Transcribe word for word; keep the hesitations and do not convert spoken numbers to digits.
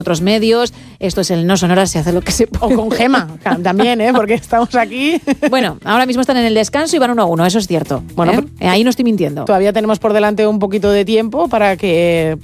otros medios. Esto es el No Sonoras, se hace lo que se puede. O con Gema, también, ¿eh? Porque estamos aquí. Bueno, ahora mismo están en el descanso y van uno a uno, eso es cierto. Bueno, ¿eh? Ahí no estoy mintiendo. Todavía tenemos por delante un poquito de tiempo para que